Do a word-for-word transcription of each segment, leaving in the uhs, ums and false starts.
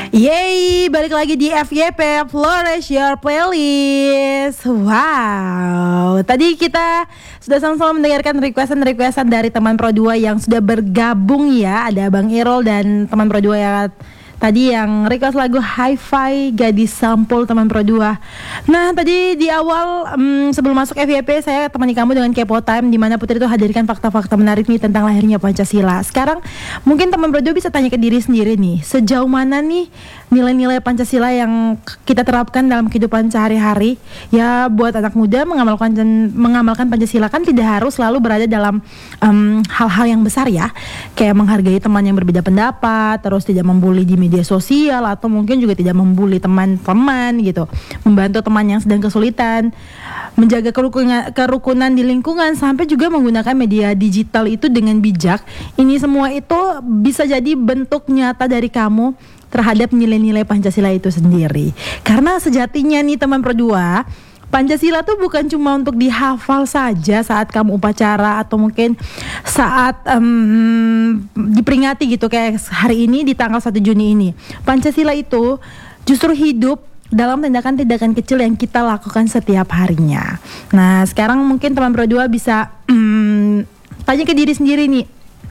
Yeay, balik lagi di F Y P Flourish Your Playlist. Wow, tadi kita sudah sama-sama mendengarkan requestan-requestan dari teman Pro dua yang sudah bergabung ya. Ada Bang Irol dan teman Pro dua yang tadi yang request lagu Hi-Fi Gadis Sampul teman Pro dua. Nah tadi di awal um, sebelum masuk F Y P saya temani kamu dengan Kepo Time, di mana Putri itu hadirkan fakta-fakta menarik nih tentang lahirnya Pancasila. Sekarang mungkin teman Pro dua bisa tanya ke diri sendiri nih, sejauh mana nih nilai-nilai Pancasila yang kita terapkan dalam kehidupan sehari-hari. Ya buat anak muda mengamalkan mengamalkan Pancasila kan tidak harus selalu berada dalam um, hal-hal yang besar ya, kayak menghargai teman yang berbeda pendapat, terus tidak membuli di media sosial, atau mungkin juga tidak membuli teman-teman gitu, membantu teman yang sedang kesulitan, menjaga kerukunan, kerukunan di lingkungan, sampai juga menggunakan media digital itu dengan bijak. Ini semua itu bisa jadi bentuk nyata dari kamu terhadap nilai-nilai Pancasila itu sendiri. Karena sejatinya nih teman Pro dua, Pancasila tuh bukan cuma untuk dihafal saja saat kamu upacara atau mungkin saat um, diperingati gitu kayak hari ini di tanggal satu Juni ini. Pancasila itu justru hidup dalam tindakan-tindakan kecil yang kita lakukan setiap harinya. Nah sekarang mungkin teman Pro dua bisa um, tanya ke diri sendiri nih,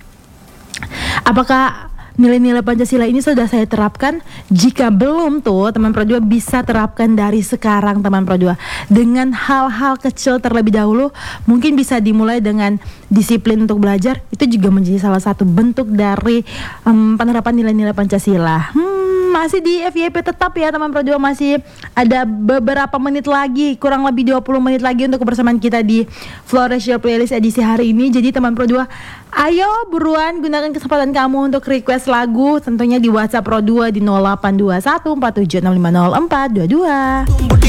apakah nilai-nilai Pancasila ini sudah saya terapkan? Jika belum tuh, teman Pro dua bisa terapkan dari sekarang teman Pro dua. Dengan hal-hal kecil terlebih dahulu, mungkin bisa dimulai dengan disiplin untuk belajar. Itu juga menjadi salah satu bentuk dari um, penerapan nilai-nilai Pancasila. Hmm, masih di F Y P tetap ya teman Pro dua, masih ada beberapa menit lagi, kurang lebih dua puluh menit lagi untuk kebersamaan kita di Flourish Your Playlist edisi hari ini. Jadi teman Pro dua, ayo buruan gunakan kesempatan kamu untuk request lagu, tentunya di WhatsApp Pro dua di nol delapan dua satu empat tujuh enam lima nol empat dua dua.